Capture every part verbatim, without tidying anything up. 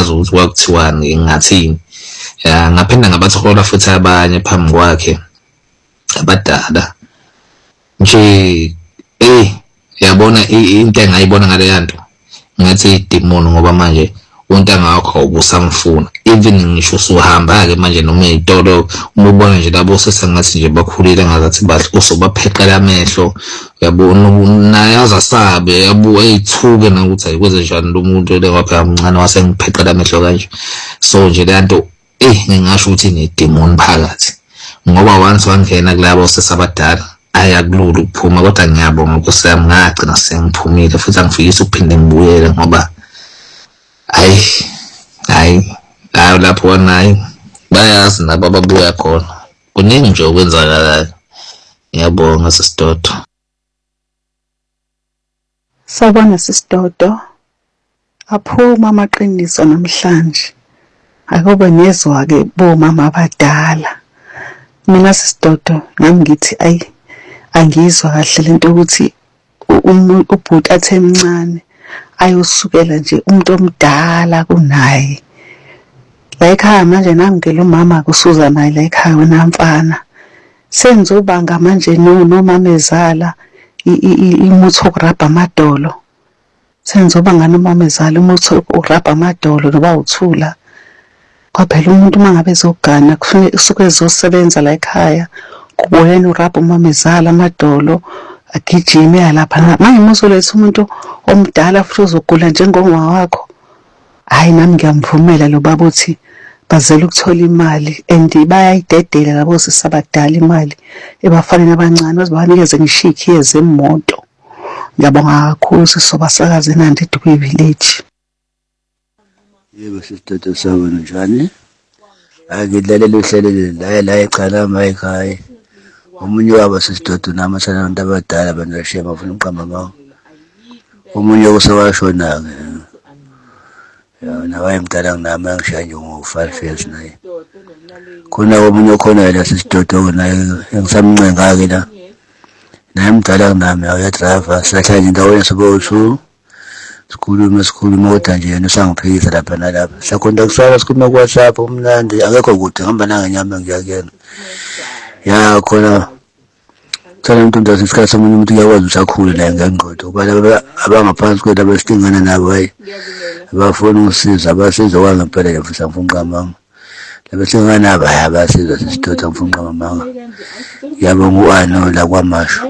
angazi ukuthi kwakuthiwani ngathini. Ya ngaphinda ngabathola futhi abanye phambi kwakhe abadala nje eh yabona into engayibona ngale yanto ngathi idemon ngoba manje untanga wakho ubusamfuna even ngisho usuhamba ke manje noma ezitolo uma ubona nje labo sesengathi nje bakhulile ngazathi bahle usobapheqela amehlo yabona naye azasabe yabu eyithuke nokuthi ayikwenze njani lo muntu le wapha umncane wasengipheqela amehlo kanje. So nje lento eh ngingasho ukuthi ni demon phakathi ngoba once wangena kulabo sesabadala ayakulula ukuphuma kodwa ngiyabonga ukuthi sami ngagcina sengiphumile futhi angifikisa ukuphinde ngibuyele ngoba hayi hayi hayi lapho nayi bayazi nabo ababuya khona kuningi nje okwenzakalayo. Ngiyabonga sisidodo. Sawubona sisidodo. Aphuma amaqiniso namhlanje. Akube nezwa ke bomama abadala. Mina sisidodo nami ngithi ayi angizwa kahle lento ukuthi ubhuti athe emncane ayosukela nje umuntu omdala kunaye. La ekhaya manje nami ngelo mama kusuza naye la ekhaya wena mfana. Senzobanga manje no nomama ezala imuthi okurabha amadolo. Senzobanga nomama ezala umuthi okurabha amadolo noba uthula. Kwaphela umuntu mangabe ezogana kufanele usuke ezosebenza la ekhaya kubuyena urabha umama ezala amadolo agijime lapha. Manje muzoletha umuntu omdala futhi uzogula njengongwa wakho. Hayi nami ngiyamvumela lo baba uthi bazela ukuthola imali and bayayidedela labo sisabadala imali ebafanele abancane banikeze ngishikhi yezemoto. Ngiyabonga kakhulu sisobasakaza eNandi Dukwe village. Yebo sisidodo sawona njani? Angidlalela uhlelo la la echala ekhaya. Omunye wabo sisidodo namasana abantu abadala banashiya bafuna uqamba ngawo. Omunye usewashona ke. Ya nawayemdala nami angishaya nje ngo-five years naye. Khona omunye khona la sisidodo naye engisamncenga ke la. Naye mdala nami uyadrive sahlala indawo yesobo sikhuluma sikhuluma kodwa nje yena usangiphikisa lapha nalapha. Sakhonda kusala sikhuluma ku WhatsApp umnandi akekho kude ngihamba nangenyama ngiyakena. Ya khona Thana umuntu ndazi isikhathi somunye umuntu uyakwazi usakhule naye ngengqondo kuba abangaphansi kwethu abasihlingana nabo hayi abafuna usiza abasiza kwangempela nje futhi angifuna uqamanga labahlingana nabo hayi abasiza sisidoda angifuna uqamanga. Ngiyabonga uAno la kwaMasho.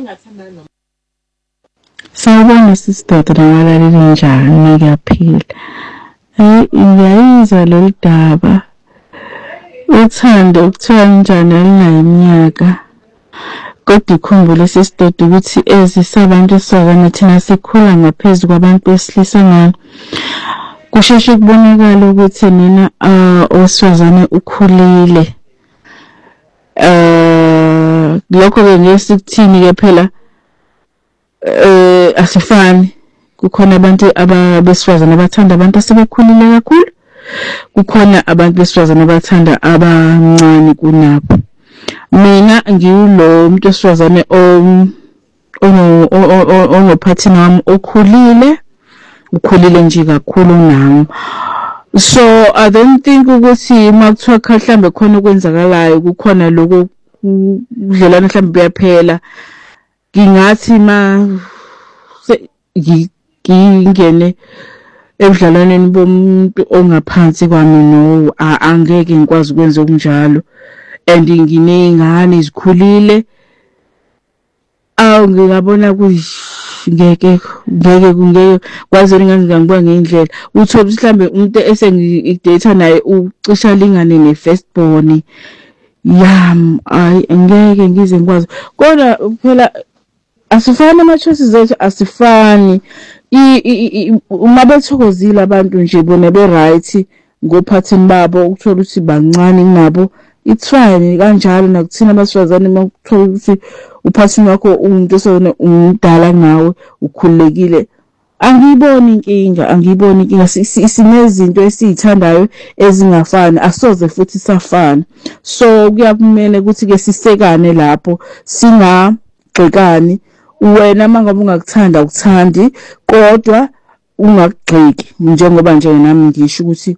Sawubona sisidoda nabalaleli njani ngiyaphila. Eh ngiyayizwa lolu daba. Uthando ukuthiwa njani alinayo iminyaka. Kodwa ikhumbule sisidoda ukuthi ezisabantu esizakana thina sikhula ngaphezulu kwabantu besilisa ngani. Kusheshe kubonakala ukuthi nina owesifazane ukhulile. Eh lokho ke ngesikuthini ke phela eh asifani. Kukhona abantu abesifazane abathanda abantu asebekhulile kakhulu. Kukhona abantu besifazane abathanda abancane kunabo. Mina ngiyilo umuntu wesifazane ono ono partner wami okhulile ukhulile nje kakhulu nami. So I don't think ukuthi makuthiwa kha mhlambe khona okwenzakalayo kukhona lokho udlelana mhlambe buyaphela. Ngingathi ma ngingene ebudlalaneni bomuntu ongaphansi kwami no angeke ngikwazi ukwenza okunjalo. And nginengane izikhulile awu ngiyabona kungeke ngeke kungeke kwazi ngangibanga ngendlela uthola mhlambe umuntu esengidate naye ucisha lingane ne-firstborn yam ay ngeke ngize ngikwazi kodwa phela asifani ama-choices zethu asifani uma bethokozile abantu nje bona be-right ngophathini babo ukuthola ukuthi bancane nabo it's fine kanjalo nakuthina abasifazane makuthola ukuthi uphathini wakho umuntu osona umdala ngawe ukhulekile angiyiboni inkinga angiyiboni inkinga sinezinto esizithandayo ezingafani asoze futhi safana so kuyakumele ukuthi ke sisekane lapho singagxekani wena mangabe ungakuthanda ukuthandi kodwa ungagxeki njengoba nje nami ngisho ukuthi